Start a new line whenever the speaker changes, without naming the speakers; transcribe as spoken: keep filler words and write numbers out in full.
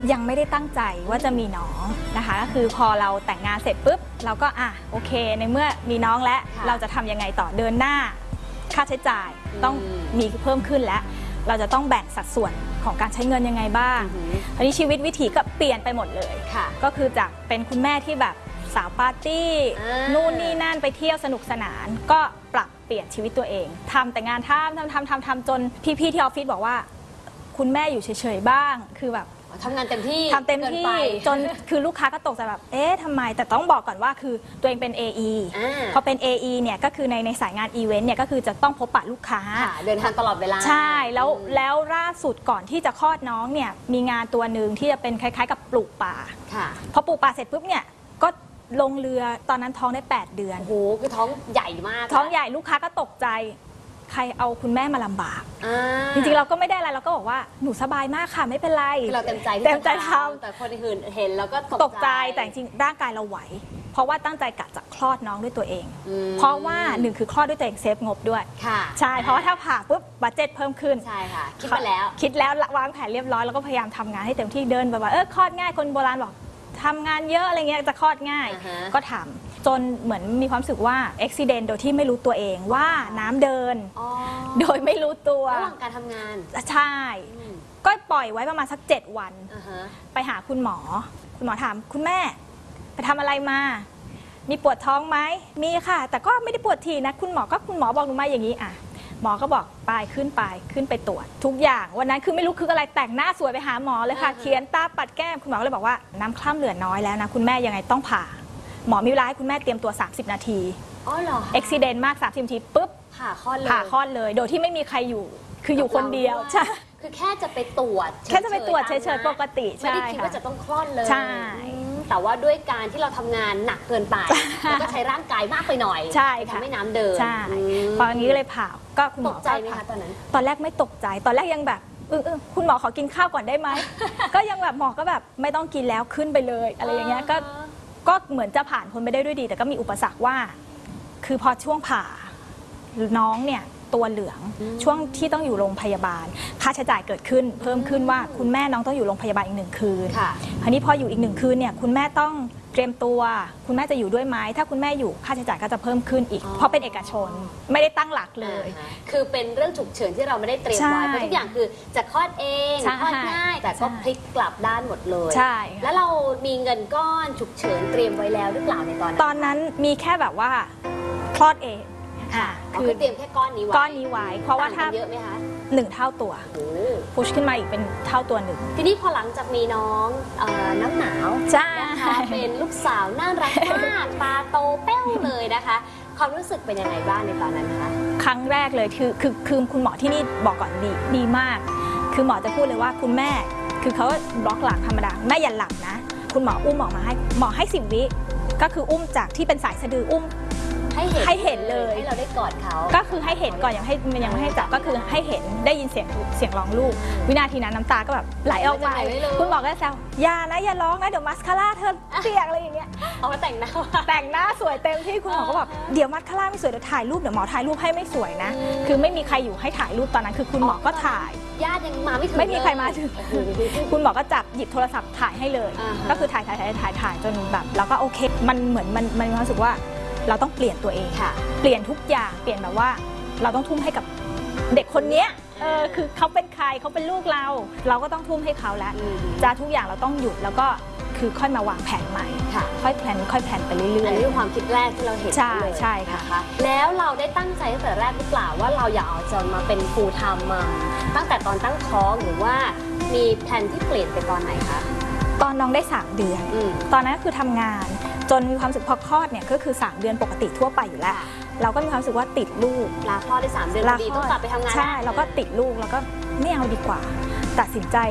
ยังไม่ได้ตั้งใจว่าจะมีน้องนะคะก็คือพอเราแต่งงานเสร็จปุ๊บเราก็อ่ะโอเคในเมื่อมีน้องแล้วเราจะทำยังไงต่อเดินหน้าค่าใช้จ่ายต้องมีเพิ่มขึ้นแล้วเราจะต้องแบ่งสัดส่วนของการใช้เงินยังไงบ้างอันนี้ชีวิตวิถีก็เปลี่ยนไปหมดเลยก็คือจากเป็นคุณแม่ที่แบบสาวปาร์ตี้นู่นนี่นั่นไปเที่ยวสนุกสนานก็ปรับเปลี่ยนชีวิตตัวเองทำแต่งานทำทำทำทำทำจนพี่ๆที่ออฟฟิศบอกว่าคุณแม่อยู่เฉยๆบ้างคือแบบ
ทำงานเต็มที่
ทำเต็มที่จนคือลูกค้าก็ตกใจแบบเอ๊ะทำไมแต่ต้องบอกก่อนว่าคือตัวเองเป็น เอ อี พอเป็น เอ อี เนี่ยก็คือในในสายงานอีเวนต์เนี่ยก็คือจะต้องพบปะลูกค้า
เดินทางตลอดเวลา
ใช่แล้วแล้วล่าสุดก่อนที่จะคลอดน้องเนี่ยมีงานตัวหนึ่งที่จะเป็นคล้ายๆกับปลูกป่าพอปลูกป่าเสร็จปุ๊บเนี่ยก็ลงเรือตอนนั้นท้องได้แปดเดือน
โอ้โหคือท้องใหญ่มาก
ท้องใหญ่ลูกค้าก็ตกใจใครเอาคุณแม่มาลำบากจริงๆเราก็ไม่ได้อะไรเราก็บอกว่าหนูสบายมากค่ะไม่เป็นไร
คือเราเต็มใจ
เต็มใจท
ำแต่คนอื่นเห็นแล้วก็
ตกใจแต่จริงร่างกายเราไหวเพราะว่าตั้งใจกะจะคลอดน้องด้วยตัวเองเพราะว่าหนึ่งคือคลอดด้วยตัวเองเซฟงบด้วยใช่เพราะว่าถ้าผ่าปุ๊บบัดเจ็ตเพิ่มขึ้น
ใช่ค่ะคิดมาแล้ว
คิดแล้ววางแผนเรียบร้อยแล้วก็พยายามทำงานให้เต็มที่เดินแบบว่าเออคลอดง่ายคนโบราณบอกทำงานเยอะอะไรเงี้ยจะคลอดง่ายก็ทำจนเหมือนมีความรู้สึกว่าอุบิเหตุโดยที่ไม่รู้ตัวเองว่าน้ำเดินโดยไม่รู้ตัว
ระหว่างการทำงาน
ใช่ก็ปล่อยไว้ประมาณสักเจ็ดวันไปหาคุณหมอคุณหมอถามคุณแม่ไปทำอะไรมามีปวดท้องไหมมีค่ะแต่ก็ไม่ได้ปวดทีนะคุณหมอก็คุณหมอบอกหนูมาอย่างนี้อ่ะหมอก็บอกไปขึ้นไปขึ้นไปตรวจทุกอย่างวันนั้นคือไม่รู้คืออะไรแต่งหน้าสวยไปหาหมอเลยค่ะเขียนตาปัดแก้มคุณหมอก็เลยบอกว่าน้ำคร่ำเหลือน้อยแล้วนะคุณแม่ยังไงต้องผ่าหมอมีเวลาให้คุณแม่เตรียมตัวสามสิบนาที
อ๋อเหรอ
อุบิเหตุมากสามสิบนาทีปุ๊บ
ผ่าคลอดเลย
ผ่าคลอดเลยโดยที่ไม่มีใครอยู่คืออยู่คนเดียวใช่
คือแค่จะไปตรวจ
แค่จะไปตรวจเฉยๆปกติ
ไม่ได้คิดว่าจะต้องคลอดเลย
ใช่
แต่ว่าด้วยการที่เราทำงานหนักเกินไปแล้วก็ใช้ร่างกายมากไปหน่อย
ใช่
ทำให้น้ำเดิน
ใช่พออย่างนี้เลยผ่าก็คุณหมอ
ตกใจไหมคะตอนนั้น
ตอนแรกไม่ตกใจตอนแรกยังแบบเออคุณหมอขอกินข้าวก่อนได้ไหมก็ยังแบบหมอก็แบบไม่ต้องกินแล้วขึ้นไปเลยอะไรอย่างเงี้ยก็ก็เหมือนจะผ่านพ้นไปได้ด้วยดีแต่ก็มีอุปสรรคว่าคือพอช่วงผ่าน้องเนี่ยตัวเหลืองช่วงที่ต้องอยู่โรงพยาบาลค่าใช้จ่ายเกิดขึ้นเพิ่มขึ้นว่าคุณแม่น้องต้องอยู่โรงพยาบาลอีกหนึ่งคืนคราวนี้พออยู่อีกหนึ่งคืนเนี่ยคุณแม่ต้องเตรียมตัวคุณแม่จะอยู่ด้วยไหมถ้าคุณแม่อยู่ค่าใช้จ่ายก็จะเพิ่มขึ้นอีกเพราะเป็นเอกชนไม่ได้ตั้งหลักเลย
คือเป็นเรื่องฉุกเฉินที่เราไม่ได้เตรียมไว้เพราะทุกอย่างคือจะคลอดเองคลอดง่ายแต่ก็พลิกกลับด้านหมดเลย
ใช่
แล้วเรามีเงินก้อนฉุกเฉินเตรียมไว้แล้วหรือเปล่าในตอนนั้น
ตอนนั้นมีแค่แบบว่าคลอดเอง
คือเตรียมแค่ก้อนนี้ไว้
ก้อนนี้ไว้ เพราะว่าถ้า
เยอะไหมคะ
หนึ่งเท่าตัวพุชขึ้นมาอีกเป็นเท่าตัวหนึ่ง
ทีนี้พอหลังจากมีน้องน้ำหนาวนะคะเป็นลูกสาวน่ารักมากตาโตเป้วเลยนะคะความรู้สึกเป็นยังไงบ้างในตอนนั้นคะ
ครั้งแรกเลยคือคือคือคุณหมอที่นี่บอกก่อนดีดีมากคือหมอจะพูดเลยว่าคุณแม่คือเขาบล็อกหลังธรรมดาแม่อย่าหลับนะคุณหมออุ้มออกมาให้หมอให้สิบวิก็คืออุ้มจากที่เป็นสายสะดืออุ้ม
ให้เห็น
ให้เห็นเลย
ให้เราได้กอดเขา
ก็คือให้เห็นก่อนยังให้ยังไม่ให้จับก็คือให้เห็นได้ยินเสียงเสียงร้องลูกวินาทีนั้นน้ำตาก็แบบไหลออกมาคุณหมอก็แซวอย่านะอย่าร้องนะเดี๋ยวมัสคาร่าเธอเปียกอะไรอย่างเงี้ย
เอามาแต่งหน้า
แต่งหน้าสวยเต็มที่คุณหมอก็แบบเดี๋ยวมัสคาร่าไม่สวยเดี๋ยวถ่ายรูปเดี๋ยวหมอถ่ายรูปให้ไม่สวยนะคือไม่มีใครอยู่ให้ถ่ายรูปตอนนั้นคือคุณหมอก็ถ่าย
ญาติยังมาไม่ถึง
ไม่มีใครมาถึงคุณหมอก็จับหยิบโทรศัพท์ถ่ายให้เลยก็คือถ่ายถ่ายถ่ายถ่ายถ่ายจนแบบเราก็โอเคมันเหมือนมันมันมีความรู้สึกว่าเราต้องเปลี่ยนตัวเองค่ะเปลี่ยนทุกอย่างเปลี่ยนแบบว่าเราต้องทุ่มให้กับเด็กคนนี้เออคือเขาเป็นใครเขาเป็นลูกเราเราก็ต้องทุ่มให้เขาแล้วจะทุกอย่างเราต้องหยุดแล้วก็คือค่อยมาวางแผนใหม่ค่ะค่อยแผนค่อยแผนไปเรื่อยๆ
อันนี้คือความคิดแรกที่เราเห็น
ใช่ใช่ค่ะ
แล้วเราได้ตั้งใจตั้งแต่แรกหรือเปล่าว่าเราอยากเอาจนมาเป็นฟูลไทม์มาตั้งแต่ตอนตั้งท้องหรือว่ามีแผนที่เปลี่ยนไปตอนไหนคะ
ตอนน้องได้สามเดือนตอนนั้นก็คือทำงานจนมีความรู้สึกพอคลอดเนี่ยก็คือสามเดือนปกติทั่วไปอยู่แล้วเราก็มีความรู้สึกว่าติดลูก
ลาคลอดได้สามเดือนดีต้องกลับไปทำงาน
ใช่เราก็ติดลูกแล้วก็ไม่เอาดีกว่าตัดสินใจ